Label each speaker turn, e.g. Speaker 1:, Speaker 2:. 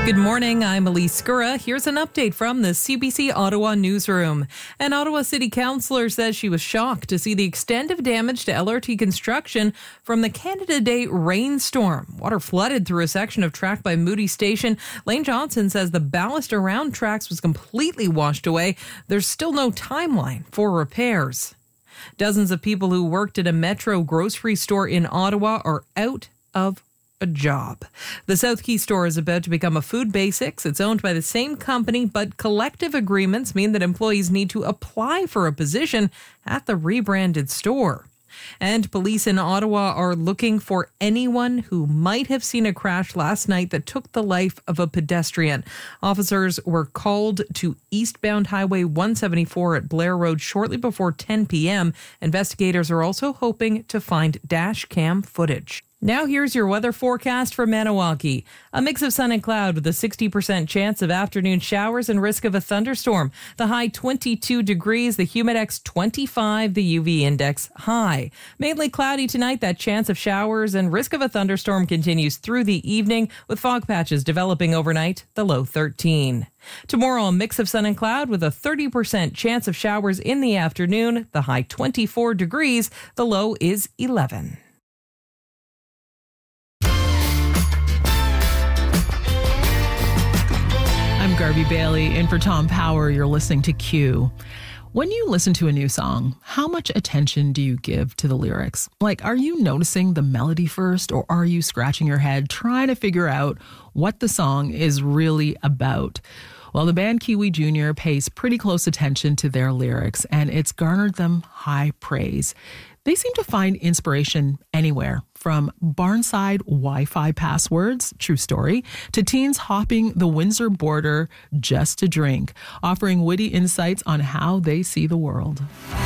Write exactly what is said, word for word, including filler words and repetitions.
Speaker 1: Good morning, I'm Elise Skura. Here's an update from the C B C Ottawa newsroom. An Ottawa City Councillor says she was shocked to see the extent of damage to L R T construction from the Canada Day rainstorm. Water flooded through a section of track by Moody Station. Lane Johnson says the ballast around tracks was completely washed away. There's still no timeline for repairs. Dozens of people who worked at a Metro grocery store in Ottawa are out of a job. The South Key store is about to become a Food Basics. It's owned by the same company, but collective agreements mean that employees need to apply for a position at the rebranded store. And police in Ottawa are looking for anyone who might have seen a crash last night that took the life of a pedestrian. Officers were called to eastbound Highway one seventy-four at Blair Road shortly before ten p.m. Investigators are also hoping to find dash cam footage. Now here's your weather forecast for Maniwaki. A mix of sun and cloud with a sixty percent chance of afternoon showers and risk of a thunderstorm. The high twenty-two degrees, the humidex twenty-five, the U V index high. Mainly cloudy tonight, that chance of showers and risk of a thunderstorm continues through the evening with fog patches developing overnight, the low thirteen. Tomorrow, a mix of sun and cloud with a thirty percent chance of showers in the afternoon, the high twenty-four degrees, the low is eleven.
Speaker 2: I'm Garvey Bailey, in for Tom Power. You're listening to Q. When you listen to a new song, how much attention do you give to the lyrics? Like, are you noticing the melody first, or are you scratching your head trying to figure out what the song is really about? Well, the band Kiwi Junior pays pretty close attention to their lyrics, and it's garnered them high praise. They seem to find inspiration anywhere, from barnside Wi-Fi passwords, true story, to teens hopping the Windsor border just to drink, offering witty insights on how they see the world.